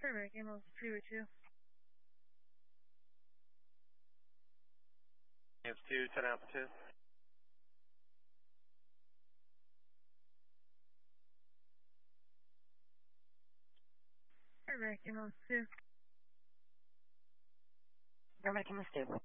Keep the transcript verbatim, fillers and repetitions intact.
American Amos two oh two. Amos two, ten altitude. American Amos two. American Amos two.